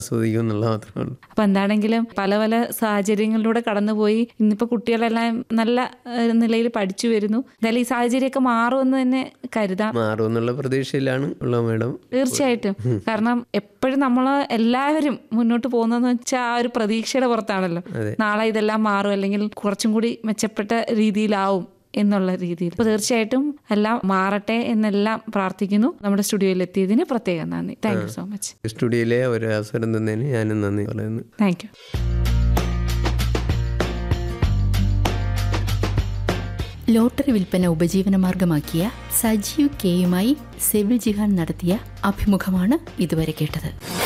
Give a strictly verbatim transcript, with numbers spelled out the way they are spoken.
ആസ്വദിക്കും എന്നുള്ള മാത്രമേ ഉള്ളൂ. അപ്പം എന്താണെങ്കിലും പല പല സാഹചര്യങ്ങളിലൂടെ കടന്നുപോയി ഇന്നിപ്പോൾ കുട്ടികളെല്ലാം നല്ല ഏഹ്, നിലയിൽ പഠിച്ചു വരുന്നു. എന്തായാലും ഈ സാഹചര്യമൊക്കെ മാറുമെന്ന് തന്നെ കരുതാം. മാറുമെന്നുള്ള പ്രതീക്ഷയിലാണ് ഉള്ളത് മാഡം. തീർച്ചയായിട്ടും. കാരണം എപ്പോഴും നമ്മൾ എല്ലാവരും മുന്നോട്ട് പോകുന്നതെന്ന് വെച്ചാൽ ആ ഒരു പ്രതീക്ഷയുടെ പുറത്താണല്ലോ. അതെ. നാളെ ഇതെല്ലാം മാറും, അല്ലെങ്കിൽ കുറച്ചും കൂടി മെച്ചപ്പെട്ട രീതിയിലാവും എന്നുള്ള രീതിയിൽ. അപ്പോൾ തീർച്ചയായിട്ടും എല്ലാം മാറട്ടെ എന്നെല്ലാം പ്രാർത്ഥിക്കുന്നു. നമ്മുടെ സ്റ്റുഡിയോയിൽ എത്തിയതിന് പ്രത്യേകം നന്ദി. Thank you so much. സ്റ്റുഡിയോയിലെ ഒരു അവസരം തന്നതിന് ഞാനും നന്ദി പറയുന്നു. Thank you. ലോട്ടറി വിൽപ്പന ഉപജീവനമാർഗമാക്കിയ സജീവ് കെയുമായി സെവിൽ ജിഹാൻ നടത്തിയ അഭിമുഖമാണ് ഇതുവരെ കേട്ടത്.